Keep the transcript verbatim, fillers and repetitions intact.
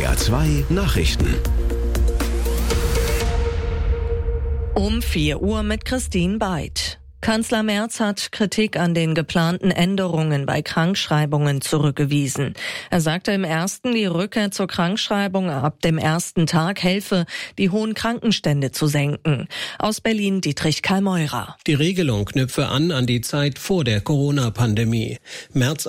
R H zwei Nachrichten. Um vier Uhr mit Christine Beid. Kanzler Merz hat Kritik an den geplanten Änderungen bei Krankschreibungen zurückgewiesen. Er sagte im ersten, die Rückkehr zur Krankschreibung ab dem ersten Tag helfe, die hohen Krankenstände zu senken. Aus Berlin Dietrich Karl Meurer. Die Regelung knüpfe an an die Zeit vor der Corona-Pandemie. Merz